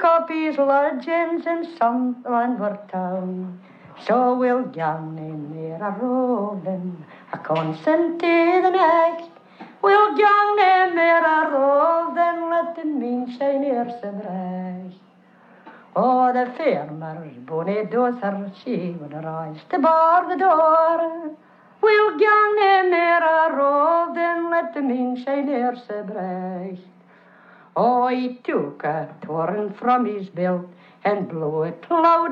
up his lodgings in some landward town. So we'll gang in there a roving, a consent to the next. We'll gang in there a roving, let the moonshine hear some rest. Oh, the farmer's bonny daughter, she would rise to bar the door. We'll gang in there a roving, let the moonshine hear some rest. Oh, he took a torrent from his belt and blew it loud